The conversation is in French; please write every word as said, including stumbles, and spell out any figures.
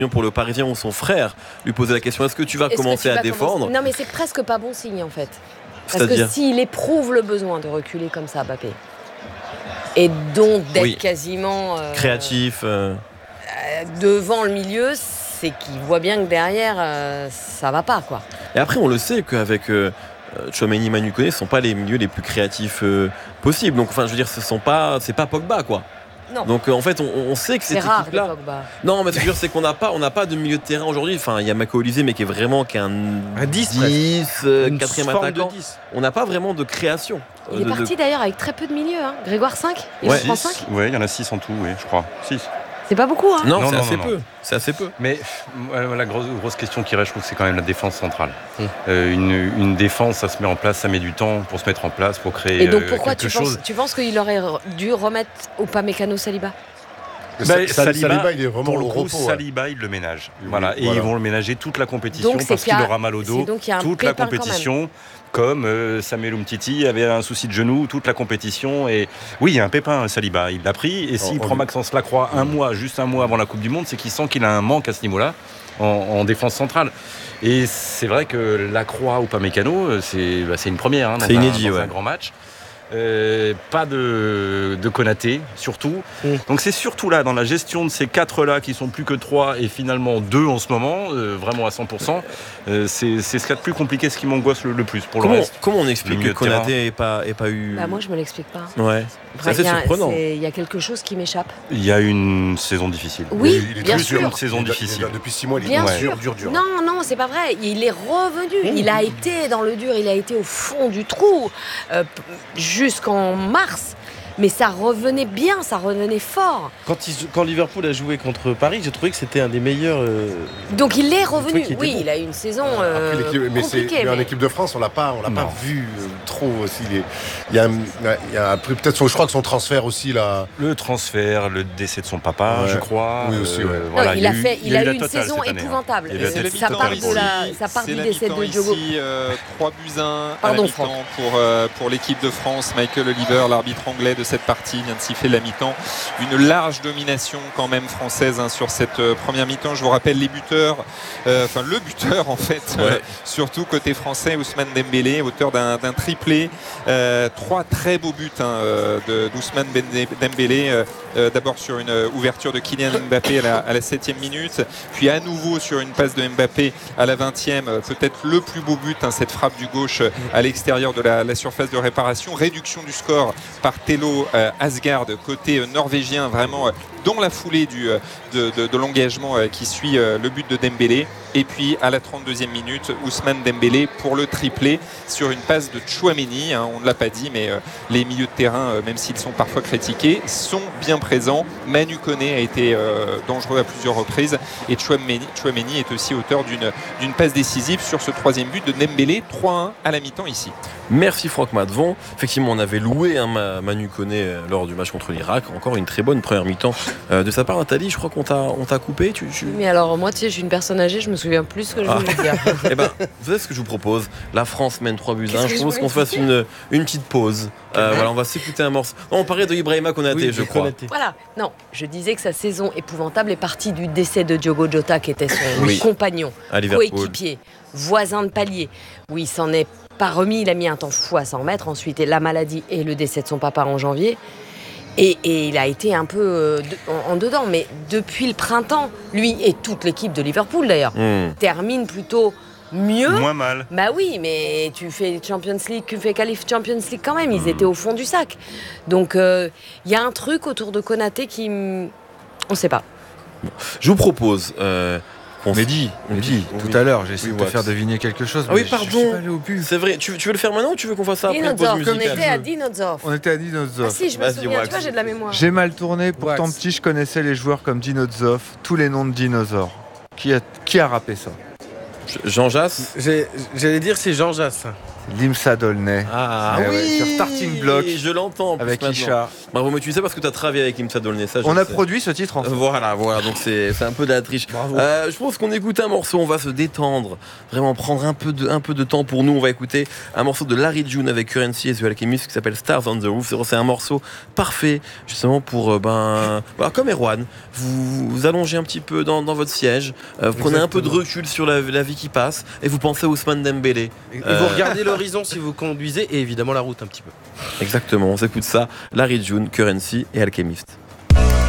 pour le Parisien où son frère lui posait la question est-ce que tu vas Est-ce commencer tu à vas défendre commencer... Non mais c'est presque pas bon signe en fait. Parce C'est-à-dire que s'il éprouve le besoin de reculer comme ça, Mbappé, et donc d'être oui. quasiment euh, créatif euh... euh, devant le milieu, c'est qu'il voit bien que derrière euh, ça va pas quoi. Et après on le sait qu'avec euh, Tchouaméni, Manu Koné, ce sont pas les milieux les plus créatifs euh, possibles. Donc enfin je veux dire ce sont pas c'est pas Pogba quoi. Non. Donc euh, en fait on, on sait que c'est cette rare équipe-là. de Pogba. Non mais ce que je veux dire c'est qu'on n'a pas on n'a pas de milieu de terrain aujourd'hui. Enfin il y a Mako Olysée mais qui est vraiment qu'un un dix, euh, quatrième attaquant. On n'a pas vraiment de création. Il est de, parti de... d'ailleurs avec très peu de milieux. Hein. Grégoire cinq. Il ouais. en prend cinq. Ouais il y en a six en tout oui je crois. six. C'est pas beaucoup, hein. Non, non, c'est, non, assez non, peu. non. c'est assez peu. Mais euh, la grosse, grosse question qui reste, je trouve, c'est quand même la défense centrale. Mmh. Euh, une, une défense, ça se met en place, ça met du temps pour se mettre en place, pour créer Et donc pourquoi euh, quelque tu chose. penses, tu penses qu'il aurait dû remettre Upamecano Saliba? Bah, Saliba, Saliba, il est vraiment pour le au coup, repos. Saliba, il le ménage. Oui, voilà. Et voilà. ils vont le ménager toute la compétition donc, parce qu'il aura mal au dos. donc, toute la compétition. Comme euh, Samuel Umtiti avait un souci de genou toute la compétition. Et oui, il y a un pépin, Saliba. Il l'a pris. Et s'il oh, prend Maxence Lacroix un mois, juste un mois avant la Coupe du Monde, c'est qu'il sent qu'il a un manque à ce niveau-là en, en défense centrale. Et c'est vrai que Lacroix ou Upamecano, c'est, bah, c'est une première hein, dans, c'est un, inédit, dans ouais. un grand match. Euh, pas de, de Konaté surtout mmh. donc c'est surtout là dans la gestion de ces quatre là qui sont plus que trois et finalement deux en ce moment euh, vraiment à cent pour cent euh, c'est, c'est ce qu'il y a de plus compliqué, ce qui m'angoisse le, le plus pour comment, le reste. Comment on explique que Konaté n'ait pas, ait pas eu bah, moi je me l'explique pas ouais. C'est assez surprenant. Il y a quelque chose qui m'échappe. Il y a une saison difficile. Oui, il est bien plus sûr. Une saison il est, difficile. Il est, depuis six mois, il est bien dur, sûr. dur, dur. Non, non, c'est pas vrai. Il est revenu. Mmh. Il a été dans le dur. Il a été au fond du trou euh, jusqu'en mars. Mais ça revenait bien, ça revenait fort. Quand, il, quand Liverpool a joué contre Paris, j'ai trouvé que c'était un des meilleurs. Euh, Donc il est revenu. Oui, bon. il a eu une saison euh, Après, mais compliquée. C'est, mais, mais en équipe de France, on l'a pas, on l'a pas vu euh, trop aussi. Les, il y a, il y a peut-être, son, je crois que son transfert aussi là. Le transfert, le décès de son papa, ouais. je crois. Oui aussi. Ouais. Euh, voilà, non, il, il a fait, il, il a, a eu une saison épouvantable. Hein. C'est ça part de la, ça part du décès de Diogo. Ici, euh, trois buts à un à la mi-temps pour euh, pour l'équipe de France. Michael Oliver, l'arbitre anglais de cette partie, vient de siffler la mi-temps. Une large domination quand même française hein, sur cette euh, première mi-temps. Je vous rappelle les buteurs, euh, enfin le buteur en fait, ouais. euh, surtout côté français, Ousmane Dembélé, auteur d'un, d'un triplé. Euh, trois très beaux buts hein, de, d'Ousmane Dembélé. Euh, euh, d'abord sur une ouverture de Kylian Mbappé à la, à la septième minute, puis à nouveau sur une passe de Mbappé à la vingtième. Peut-être le plus beau but, hein, cette frappe du gauche à l'extérieur de la, la surface de réparation. Réduction du score par Thelo euh, Asgard, côté euh, norvégien, vraiment euh, dans la foulée du, euh, de, de, de l'engagement euh, qui suit euh, le but de Dembélé. Et puis à la trente-deuxième minute, Ousmane Dembélé pour le triplé sur une passe de Tchouaméni. Hein, on ne l'a pas dit, mais euh, les milieux de terrain, euh, même s'ils sont parfois critiqués, sont bien présents. Manu Koné a été euh, dangereux à plusieurs reprises et Tchouaméni, Tchouaméni est aussi auteur d'une, d'une passe décisive sur ce troisième but de Dembélé. trois à un à la mi-temps ici. Merci Franck Matvon. Effectivement, on avait loué hein, Manu Koné euh, lors du match contre l'Irak. Encore une très bonne première mi-temps euh, de sa part. Nathalie, je crois qu'on t'a, on t'a coupé. Tu, tu... Mais alors, moi, tu sais, je suis une personne âgée, je me souviens plus ce que je ah. voulais dire. Eh ben, vous savez ce que je vous propose ? La France mène trois buts à un. Je propose qu'on fasse une, une petite pause. Euh, voilà, on va s'écouter un morceau. Non, on parlait de Ibrahima Konaté, oui, je crois. Konaté. Voilà. Non, je disais que sa saison épouvantable est partie du décès de Diogo Jota, qui était son oui. compagnon, coéquipier, voisin de palier. Oui, il s'en est pas remis. Il a mis un temps fou à s'en remettre. Ensuite, la maladie et le décès de son papa en janvier. Et, et il a été un peu euh, de, en, en dedans. Mais depuis le printemps, lui et toute l'équipe de Liverpool, d'ailleurs, mmh. termine plutôt mieux. Moins mal. Bah oui, mais tu fais Champions League, tu fais qualif Champions League quand même. Ils mmh. étaient au fond du sac. Donc, il euh, y a un truc autour de Konaté qui... On ne sait pas. Bon. Je vous propose... Euh... On m'a dit, on dit oui. tout à l'heure, j'ai essayé oui, de te faire deviner quelque chose. Ah oui, pardon. Je suis pas allé au but. C'est vrai. Tu, tu veux le faire maintenant ou tu veux qu'on fasse ça après la pause musicale ? On était à Dinozov. On était à Dinozov. Ah si, je me souviens. Wax. Tu vois, j'ai de la mémoire. J'ai mal tourné. Pourtant petit, je connaissais les joueurs comme Dinozov, tous les noms de dinosaures. Qui a, qui a rappé ça ? Jean Jass. J'ai, J'allais dire c'est Jean Jass. Limsa Dolnay. Ah Eh oui, ouais, sur Starting Block. Je l'entends. en plus Avec maintenant. Isha. Bravo, mais tu sais parce que tu as travaillé avec Limsa Dolnay. Ça, je On le a sais. produit ce titre en fait. Voilà, voilà, donc c'est c'est un peu de la triche. Euh, je pense qu'on écoute un morceau, on va se détendre, vraiment prendre un peu de, un peu de temps pour nous. On va écouter un morceau de Larry June avec Currency et The Alchemist qui s'appelle Stars on the Roof. C'est- C'est un morceau parfait justement pour, euh, ben, bah, comme Erwan, vous, vous allongez un petit peu dans, dans votre siège, euh, vous prenez un peu de recul sur la, la vie qui passe et vous pensez à Ousmane Dembélé. Et Euh, vous regardez l'horizon si vous conduisez et évidemment la route un petit peu. Exactement, on s'écoute ça. Larry June, Currency et Alchemist.